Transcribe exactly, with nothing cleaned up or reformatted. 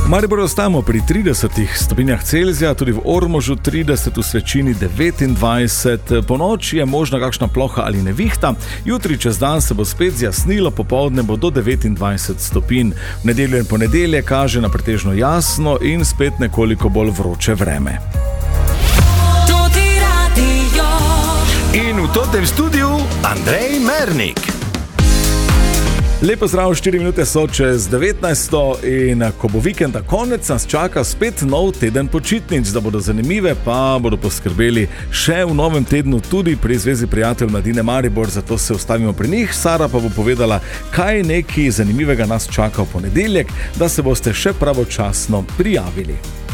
V Mariboru ostajamo pri tridesetih stopinjah Celzija, tudi v Ormožu trideset, v Svečini devetindvajset, ponoči je možna kakšna ploha ali nevihta, jutri čez dan se bo spet zjasnilo, popoldne bo do devetindvajset stopinj. V nedeljo in ponedeljek kaže na pretežno jasno in spet nekoliko bolj vroče vreme. In v totem studiu Andrej Mernik. Lepo zdrav, štiri minute so čez devetnajsto in ko bo vikenda konec, nas čaka spet nov teden počitnic. Da bodo zanimive, pa bodo poskrbeli še v novem tednu tudi pri Zvezi prijateljev mladine Maribor, zato se ustavimo pri njih. Sara pa bo povedala, kaj nekaj zanimivega nas čaka v ponedeljek, da se boste še pravočasno prijavili.